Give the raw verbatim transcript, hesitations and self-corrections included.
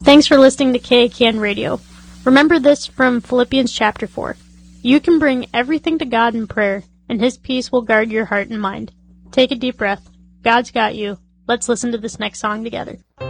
Thanks for listening to K A K N Radio. Remember this from Philippians chapter four. You can bring everything to God in prayer, and His peace will guard your heart and mind. Take a deep breath. God's got you. Let's listen to this next song together.